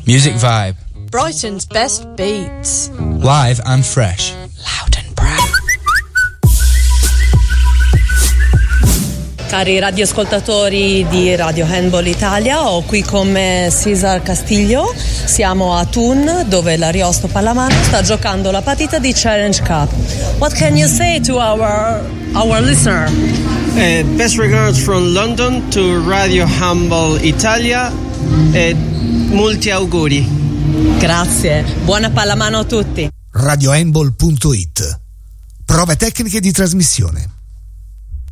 Music Vibe. Brighton's best beats. Live and fresh. Loud and proud. Cari radioascoltatori di Radio Handball Italia, ho qui con me Cesar Castillo. Siamo a Thun, dove l'Ariosto Pallamano sta giocando la partita di Challenge Cup. What can you say to our listener? Best regards from London to Radio Handball Italia e molti auguri. Grazie, buona pallamano a tutti. radiohandball.it. Prove tecniche di trasmissione.